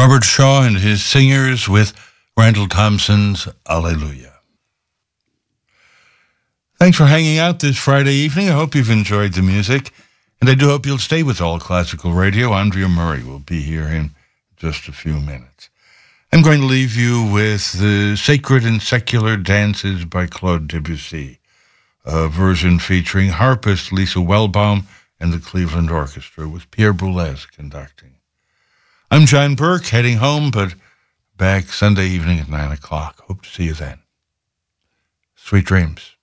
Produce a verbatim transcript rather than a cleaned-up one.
Robert Shaw and his singers with Randall Thompson's Alleluia. Thanks for hanging out this Friday evening. I hope you've enjoyed the music, and I do hope you'll stay with All Classical Radio. Andrea Murray will be here in just a few minutes. I'm going to leave you with the Sacred and Secular Dances by Claude Debussy, a version featuring harpist Lisa Wellbaum and the Cleveland Orchestra, with Pierre Boulez conducting. I'm John Burke, heading home, but back Sunday evening at nine o'clock. Hope to see you then. Sweet dreams.